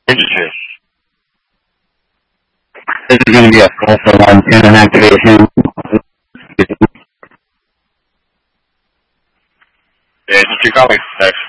Industry. This is going to be a call for line 10 and activation. Yeah, just 2 calling. Thanks.